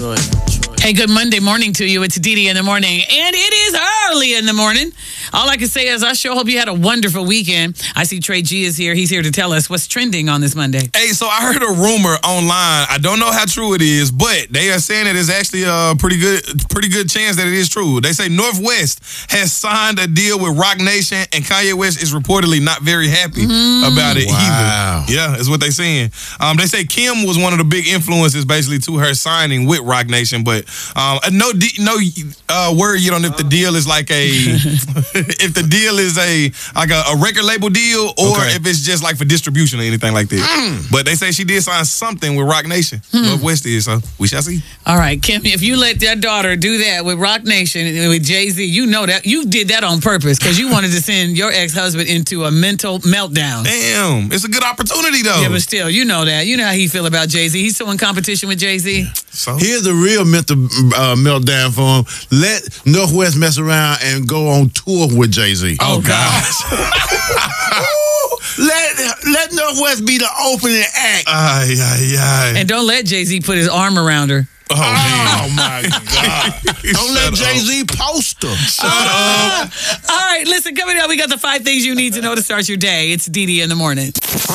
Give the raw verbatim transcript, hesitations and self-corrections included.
Detroit. Hey, good Monday morning to you. It's Didi in the morning, and it is early in the morning. All I can say is I sure hope you had a wonderful weekend. I see Trey G is here. He's here to tell us what's trending on this Monday. Hey, so I heard a rumor online. I don't know how true it is, but they are saying that it's actually a pretty good, pretty good chance that it is true. They say Northwest has signed a deal with Roc Nation, and Kanye West is reportedly not very happy mm. about it wow. either. Yeah, is what they're saying. Um, they say Kim was one of the big influences, basically, to her signing with Roc Nation, but um, no, no uh, word yet on if the deal is like a, if the deal is a like a, a record label deal, or okay. if it's just like for distribution or anything like that. Mm. But they say she did sign something with Roc Nation. Hmm. Northwest is, so we shall see. All right, Kim, if you let your daughter do that with Roc Nation and with Jay-Z, you know that you did that on purpose because you wanted to send your ex-husband into a mental meltdown. Damn, it's a good opportunity though. Yeah, but still, you know that. You know how he feel about Jay-Z. He's still in competition with Jay-Z. So here's a real mental uh, meltdown for him. Let Northwest mess around and go on tour with Jay-Z. Oh, gosh. let let Northwest be the opening act. Ay, ay, ay. And don't let Jay-Z put his arm around her. Oh, oh my God. Don't let Jay-Z post her. Shut uh, up. All right, listen, coming up, we got the five things you need to know to start your day. It's Didi in the morning.